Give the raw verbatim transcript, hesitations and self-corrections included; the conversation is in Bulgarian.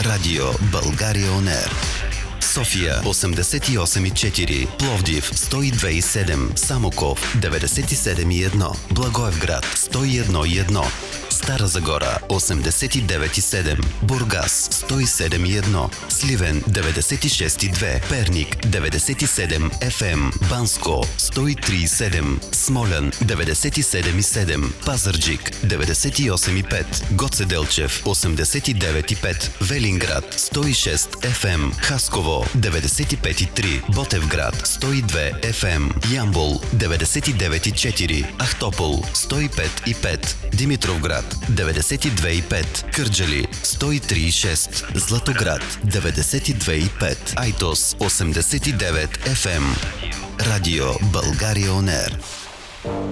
Радио България Он Ер. София осемдесет и осем и четири, Пловдив сто и две и седем, Самоков деветдесет и седем и едно, Благоевград сто и едно и едно, Стара Загора осемдесет и девет и седем, Бургас сто и седем и едно, Сливен деветдесет и шест и две, Перник деветдесет и седем Еф Ем, Банско сто и три и седем, Смолян деветдесет и седем и седем, Пазарджик деветдесет и осем и пет, Гоце Делчев осемдесет и девет и пет, Велинград сто и шест Еф Ем, Хасково деветдесет и пет и три, Ботевград сто и две Еф Ем, Ямбол деветдесет и девет и четири, Ахтопол сто и пет и пет, Димитровград деветдесет и две и пет, Кърджали сто и три и шест, Златоград деветдесет и две и пет, Айтос осемдесет и девет Еф Ем. Радио България Он Ер.